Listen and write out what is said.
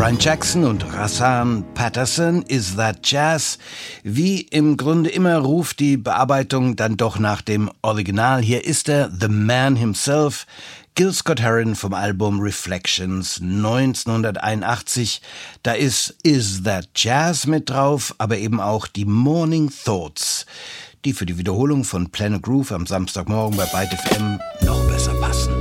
Brian Jackson und Rahsaan Patterson, Is That Jazz? Wie im Grunde immer ruft die Bearbeitung dann doch nach dem Original. Hier ist er, The Man himself, Gil Scott-Heron vom Album Reflections 1981. Da ist Is That Jazz mit drauf, aber eben auch die Morning Thoughts, die für die Wiederholung von Planet Groove am Samstagmorgen bei Byte FM noch besser passen.